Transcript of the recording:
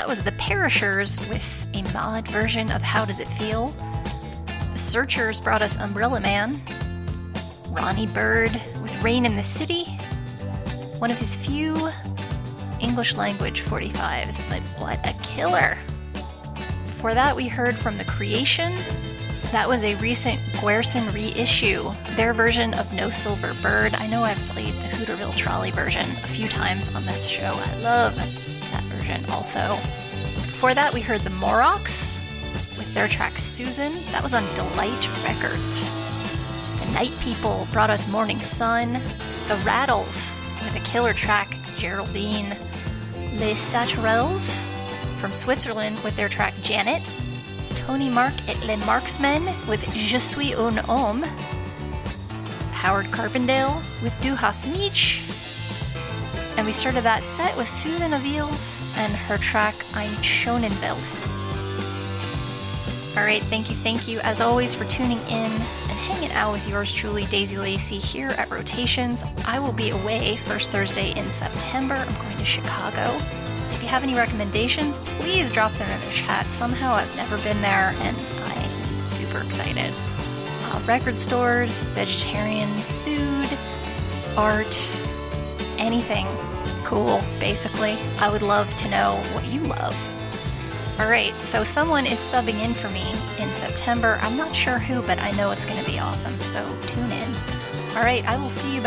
That was the Perishers with a mod version of How Does It Feel? The Searchers brought us Umbrella Man. Ronnie Bird with Rain in the City. One of his few English language 45s, but what a killer! Before that, we heard from The Creation. That was a recent Guerson reissue, their version of No Silver Bird. I know I've played the Hooterville Trolley version a few times on this show. I love that version also. Before that, we heard the Morocks with their track Susan. That was on Delight Records. The Night People brought us Morning Sun. The Rattles with a killer track, Geraldine. Les Saturels from Switzerland with their track Janet. Tony Mark et Les Marksmen with Je suis un homme. Howard Carpendale with Du hast mich. And we started that set with Susan Avils and her track Ein Schonenwelt. Alright, thank you as always for tuning in and hanging out with yours truly, Daisy Lacey, here at Rotations. I will be away first Thursday in September. I'm going to Chicago. If you have any recommendations, please drop them in the chat. Somehow I've never been there and I'm super excited. Record stores, vegetarian food, art, anything cool, basically. I would love to know what you love. Alright, so someone is subbing in for me in September. I'm not sure who, but I know it's going to be awesome, so tune in. Alright, I will see you back.